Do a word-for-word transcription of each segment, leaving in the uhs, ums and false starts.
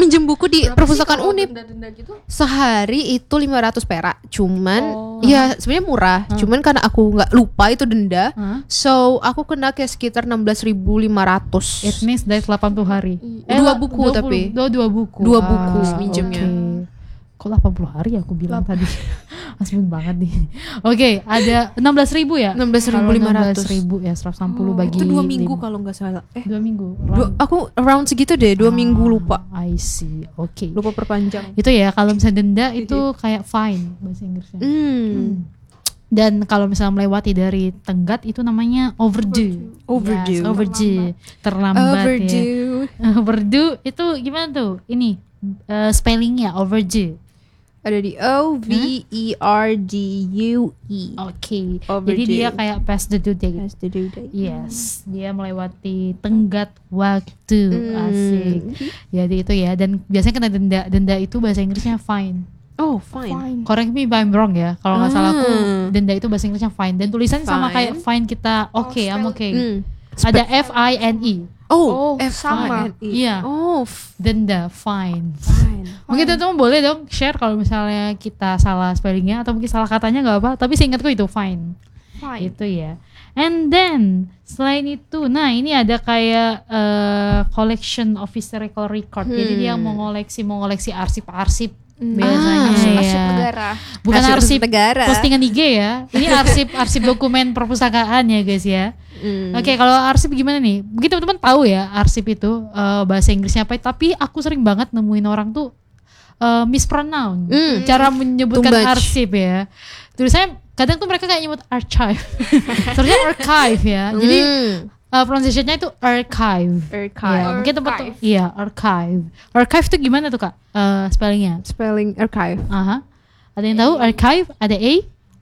minjem buku di Berapa perpustakaan sih kalau Unip. denda-denda gitu? Sehari itu lima ratus perak. Cuman Oh. ya sebenarnya murah. Huh? Cuman karena aku nggak lupa itu denda. Huh? So aku kena kayak sekitar enam belas ribu lima ratus. It means dari delapan puluh hari. Eh, dua lah, buku dua puluh. tapi. Dua, dua buku. Dua buku Ah, minjemnya. Okay. Kok delapan puluh hari aku bilang tadi. Asmin banget nih. Oke, okay, ada enam belas ribu ya? enam belas ribu lima ratus. enam belas ribu ya, seratus enam puluh Oh, bagi itu dua minggu lima. kalau nggak salah. Eh, Dua minggu. dua, aku around segitu deh, dua Ah, minggu lupa. I see. Oke. Okay. Lupa perpanjang. Itu ya kalau misalnya denda itu kayak fine bahasa Inggrisnya. Hmm. Hmm. Dan kalau misalnya melewati dari tenggat itu namanya overdue. Overdue. Yes, overdue. Terlambat Overdue. ya. Overdue itu gimana tuh? Ini uh, spellingnya overdue. Ada di O V E R D U E. Oke. Overdue. Jadi dia kayak past the due date. That's the due date. Yes, dia melewati tenggat waktu. Hmm. Asik. Jadi itu ya. Dan biasanya kena denda. Denda itu bahasa Inggrisnya fine. Oh, fine. Fine. Correct me if I'm wrong ya. Kalau nggak salah aku Ah. denda itu bahasa Inggrisnya fine. Dan tulisannya sama Fine. kayak fine kita. Oke, okay, I'm spell- okay. Hmm. Ada F I N E. Oh, Oh, F sama. I N E. Iya. Oh, f- Denda fine. fine. Mungkin teman-teman boleh dong share kalau misalnya kita salah spellingnya atau mungkin salah katanya nggak apa. Tapi seingatku itu fine. Fine. Itu ya. And then selain itu, nah ini ada kayak uh, collection of historical record. Jadi Hmm. dia mau ngoleksi mau ngoleksi arsip-arsip Hmm. biasanya Ah, ya. Arsip negara. Bukan Arsip arsip negara. postingan I G ya. Ini arsip arsip dokumen perpustakaan ya guys ya. Hmm. Oke, kalau arsip gimana nih? Mungkin teman-teman tahu ya arsip itu uh, bahasa Inggrisnya apa? Tapi aku sering banget nemuin orang tuh uh, mispronounce Hmm. cara menyebutkan Too much. arsip ya. Tulisannya kadang tuh mereka kayak nyebut archive. Terusnya archive ya. Jadi Hmm. uh, pronunciation-nya itu archive. Archive. Ya, mungkin tempat tuh, Archive. iya archive. Archive tuh gimana tuh Kak? Uh, spellingnya? Spelling archive. Aha. Ada yang tahu archive? Ada A,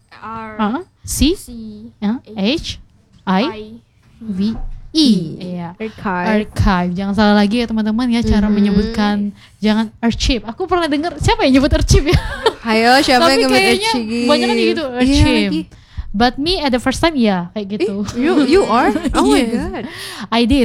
R uh, C, C uh, H, I, I V, E. Iya. Archive. Archive. Jangan salah lagi ya teman-teman ya cara Mhm. menyebutkan. Jangan archive. Aku pernah dengar siapa yang nyebut archive ya? Hayo, siapa Tapi yang ngebet kayaknya archive? banyak kan gitu Iya archive. lagi. But me at the first time ya kayak gitu. You you are? Oh my Yes. god. I did.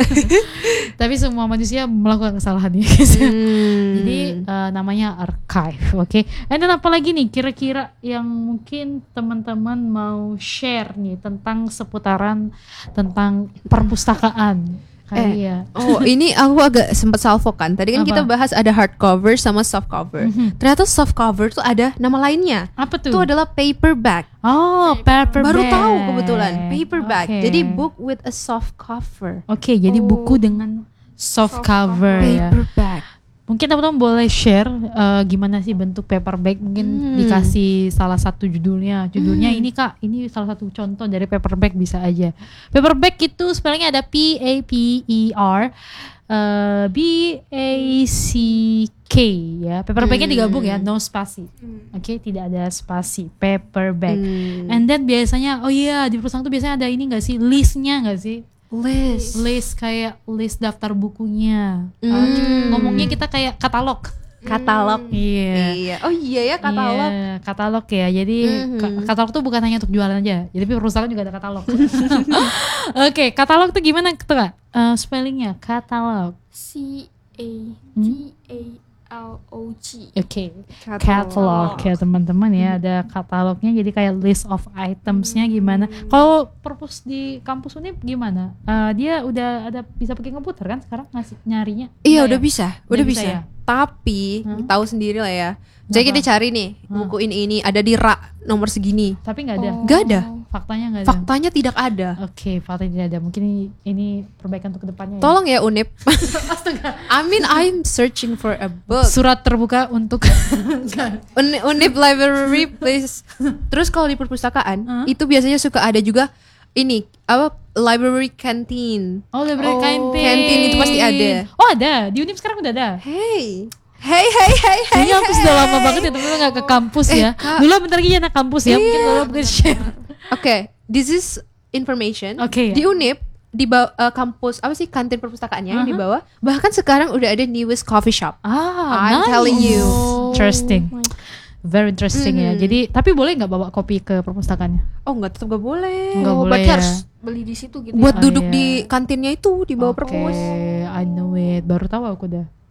Tapi semua manusia melakukan kesalahan ya guys. Hmm. Jadi uh, namanya archive, oke. Okay? And then apa lagi nih kira-kira yang mungkin teman-teman mau share nih tentang seputaran tentang perpustakaan kali Eh, ya. Oh, ini aku agak sempat salvo kan. Tadi kan Apa? kita bahas ada hardcover sama softcover. Mhm. Ternyata softcover tuh ada nama lainnya. Apa tuh? Itu adalah paperback. Oh, paperback. Baru tahu kebetulan, paperback. Oke. Jadi book with a soft cover. Oke, jadi Oh. buku dengan soft, Soft cover, cover. ya. Paperback. Mungkin teman-teman boleh share uh, gimana sih bentuk paperback. Mungkin Hmm. dikasih salah satu judulnya. Judulnya Hmm. ini Kak, ini salah satu contoh dari paperback bisa aja. Paperback itu spellingnya ada P A P E R uh, B A C K ya. Paperbacknya Hmm. digabung ya, no spasi. Hmm. Oke, tidak ada spasi. Paperback. Hmm. And then biasanya, oh iya di perusahaan tuh biasanya ada ini nggak sih, listnya nggak sih? List. List kayak list daftar bukunya. Hmm. Ngomongnya kita kayak katalog. Katalog. Iya. Iya. Oh iya ya katalog. Iya, katalog ya. Jadi Mhm. ka- katalog tuh bukan hanya untuk jualan aja. Jadi perusahaan juga ada katalog. Oke, katalog tuh gimana tuh Kak? Eh, spellingnya katalog. C A Hmm? T A L O G. Oke. Catalog ya teman-teman ya, ada katalognya jadi kayak list of itemsnya gimana. Kalau perpus di kampus Unip gimana? Eh, dia udah ada bisa pakai komputer kan sekarang ngasih nyarinya? Iya Enggak udah ya? bisa, Udah udah bisa bisa. ya? Tapi Hmm? tahu sendiri lah ya. Jadi Kenapa? kita cari nih buku ini ini ada di rak nomor segini. Tapi nggak ada. Oh. Gak ada. Faktanya nggak ada. Faktanya tidak ada. Oke, faktanya tidak ada. Mungkin ini, ini perbaikan untuk kedepannya. Ya? Tolong ya Unip. I mean I'm searching for a book. Surat terbuka untuk Uni- Unip library please. Terus kalau di perpustakaan Huh? itu biasanya suka ada juga ini apa library canteen. Oh, library Oh, canteen. canteen itu pasti ada. Oh, ada. Di Unip sekarang udah ada. Hey. Hey hey hey hey. Kayaknya aku sudah lama banget ya teman-teman nggak ke kampus Eh, ya. Kak. Dulu bentar lagi anak kampus ya. Mungkin Iya. Lola mungkin share. Oke, this is information. Oke, ya. Di Unip di ba- eh, kampus apa sih kantin perpustakaannya yang di Uh-huh. bawah. Bahkan sekarang udah ada newest coffee shop. Ah, I'm nice. telling you. Interesting. Oh my- Very interesting ya. Mhm. Jadi, tapi boleh nggak bawa kopi ke perpustakaannya? Oh nggak, tetap nggak boleh. Nggak Oh, boleh berarti ya. harus beli di situ gitu. Buat Oh, duduk iya. di kantinnya itu di bawah Oke, perpus. I know it. Baru tahu aku dah.